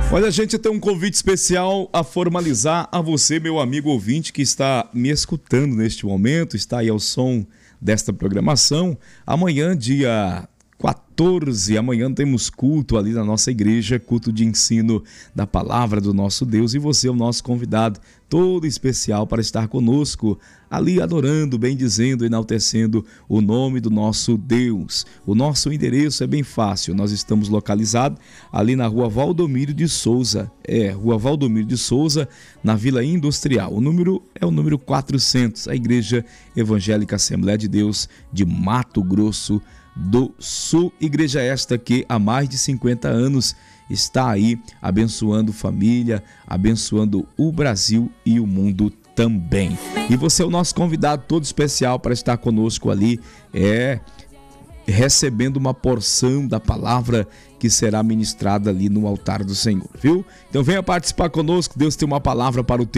Olha, gente, tem um convite especial a formalizar a você, meu amigo ouvinte, que está me escutando neste momento, está aí ao som desta programação. Amanhã, dia 14, amanhã temos culto ali na nossa igreja, culto de ensino da palavra do nosso Deus, e você é o nosso convidado todo especial para estar conosco ali adorando, bendizendo, enaltecendo o nome do nosso Deus. O nosso endereço é bem fácil, nós estamos localizados ali na rua Valdomiro de Souza, rua Valdomiro de Souza, na Vila Industrial. O número é o número 400, a Igreja Evangélica Assembleia de Deus de Mato Grosso do Sul. Igreja esta que há mais de 50 anos está aí abençoando família, abençoando o Brasil e o mundo também. E você é o nosso convidado todo especial para estar conosco ali, recebendo uma porção da palavra que será ministrada ali no altar do Senhor, viu? Então venha participar conosco, Deus tem uma palavra para o teu